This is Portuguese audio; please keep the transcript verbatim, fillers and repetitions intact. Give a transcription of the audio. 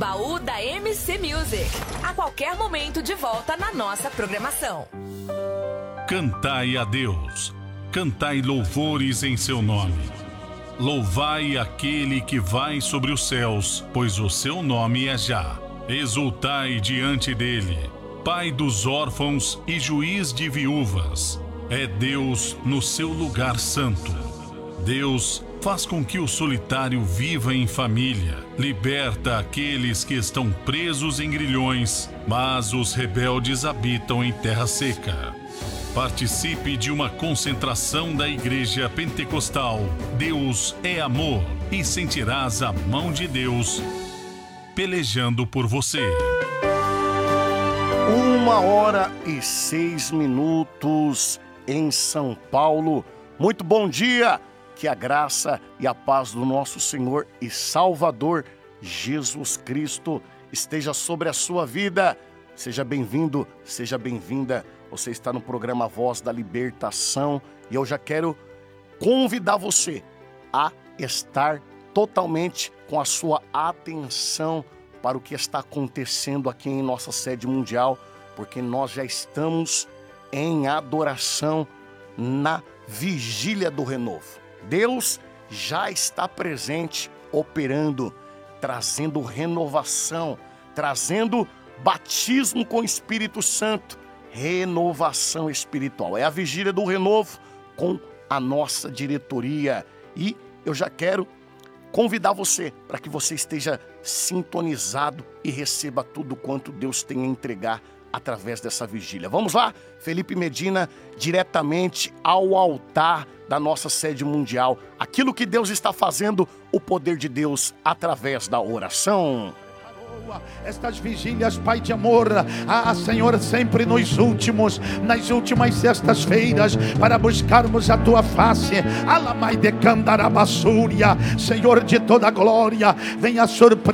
Baú da M C Music. A qualquer momento de volta na nossa programação. Cantai a Deus, cantai louvores em seu nome. Louvai aquele que vai sobre os céus, pois o seu nome é Já. Exultai diante dele, Pai dos órfãos e juiz de viúvas. É Deus no seu lugar santo. Deus faz com que o solitário viva em família, liberta aqueles que estão presos em grilhões, mas os rebeldes habitam em terra seca. Participe de uma concentração da Igreja Pentecostal Deus é Amor e sentirás a mão de Deus pelejando por você. Uma hora e seis minutos em São Paulo. Muito bom dia! Que a graça e a paz do nosso Senhor e Salvador Jesus Cristo esteja sobre a sua vida. Seja bem-vindo, seja bem-vinda. Você está no programa Voz da Libertação e eu já quero convidar você a estar totalmente com a sua atenção para o que está acontecendo aqui em nossa sede mundial, porque nós já estamos em adoração na vigília do renovo. Deus já está presente, operando, trazendo renovação, trazendo batismo com o Espírito Santo, renovação espiritual. É a vigília do renovo com a nossa diretoria. E eu já quero convidar você para que você esteja sintonizado e receba tudo quanto Deus tem a entregar através dessa vigília. Vamos lá, Felipe Medina, diretamente ao altar da nossa sede mundial. Aquilo que Deus está fazendo, o poder de Deus através da oração. Estas vigílias, Pai de amor, ah, Senhor, sempre nos últimos, nas últimas sextas-feiras, para buscarmos a Tua face, Alamai de Candarabassúria, Senhor de toda glória, venha surpreender